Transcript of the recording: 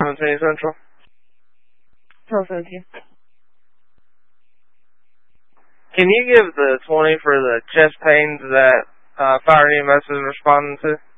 17 Central. 1217. Can you give the 20 for the chest pains that Fire EMS is responding to?